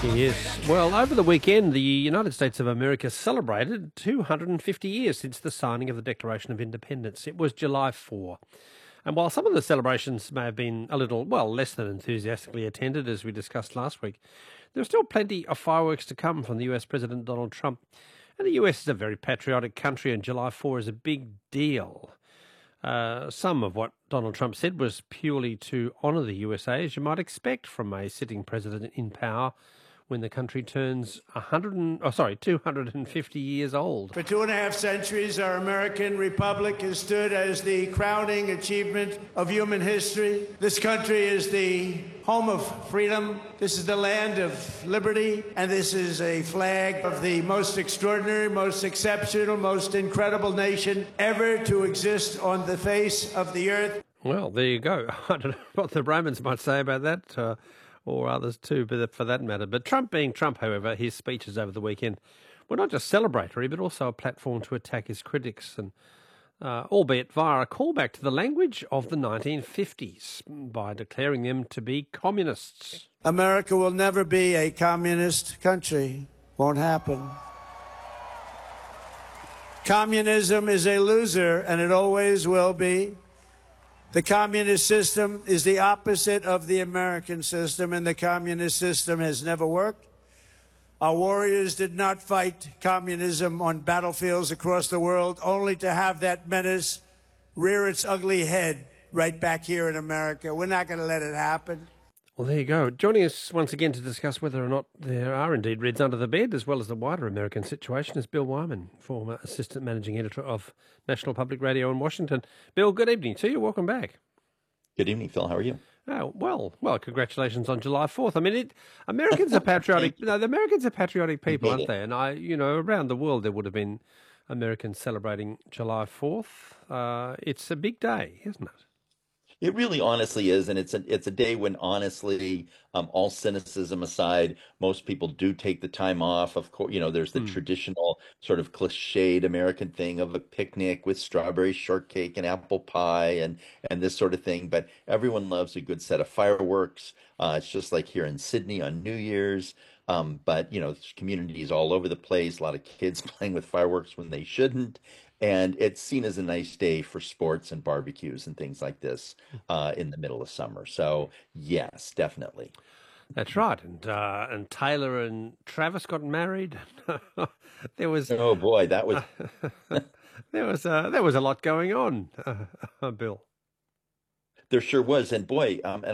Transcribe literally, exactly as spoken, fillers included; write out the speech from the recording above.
Yes. Well, over the weekend, the United States of America celebrated two hundred fifty years since the signing of the Declaration of Independence. It was July fourth. And while some of the celebrations may have been a little, well, less than enthusiastically attended, as we discussed last week, there's still plenty of fireworks to come from the U S President Donald Trump. And the U S is a very patriotic country, and July fourth is a big deal. Uh, some of what Donald Trump said was purely to honour the U S A, as you might expect from a sitting president in power when the country turns one hundred, and, oh, sorry, two hundred fifty years old. For two and a half centuries, our American republic has stood as the crowning achievement of human history. This country is the home of freedom. This is the land of liberty. And this is a flag of the most extraordinary, most exceptional, most incredible nation ever to exist on the face of the earth. Well, there you go. I don't know what the Romans might say about that. Uh, or others too, but for that matter. But Trump being Trump, however, his speeches over the weekend were not just celebratory, but also a platform to attack his critics, and uh, albeit via a callback to the language of the nineteen fifties by declaring them to be communists. America will never be a communist country. Won't happen. Communism is a loser, and it always will be. The communist system is the opposite of the American system, and the communist system has never worked. Our warriors did not fight communism on battlefields across the world, only to have that menace rear its ugly head right back here in America. We're not going to let it happen. Well, there you go. Joining us once again to discuss whether or not there are indeed Reds under the bed, as well as the wider American situation, is Bill Wyman, former Assistant Managing Editor of National Public Radio in Washington. Bill, good evening to you. Welcome back. Good evening, Phil. How are you? Oh, well, well, congratulations on July fourth. I mean, it, Americans are patriotic. No, the Americans are patriotic people, aren't they? And I, you know, around the world there would have been Americans celebrating July fourth. Uh, it's a big day, isn't it? It really honestly is, and it's a it's a day when honestly, um, all cynicism aside, most people do take the time off. Of course, you know, there's the Mm. traditional sort of cliched American thing of a picnic with strawberry shortcake and apple pie and and this sort of thing. But everyone loves a good set of fireworks. Uh, it's just like here in Sydney on New Year's. Um, but you know, there's communities all over the place. A lot of kids playing with fireworks when they shouldn't. And it's seen as a nice day for sports and barbecues and things like this uh, in the middle of summer. So yes, definitely. That's right. And uh, and Taylor and Travis got married. there was Oh boy, that was there was uh, there was a lot going on, uh, Bill. there sure was. And boy, um, and